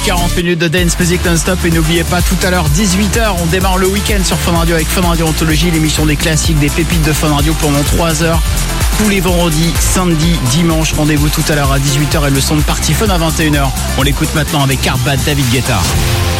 40 minutes de dance music non-stop. Et n'oubliez pas, tout à l'heure, 18h, on démarre le week-end sur Fun Radio avec Fun Radio Anthologie, l'émission des classiques, des pépites de Fun Radio pendant 3 heures. Tous les vendredis, samedis, dimanches. Rendez-vous tout à l'heure à 18h et le son de Party Fun à 21h. On l'écoute maintenant avec Arbat, David Guetta.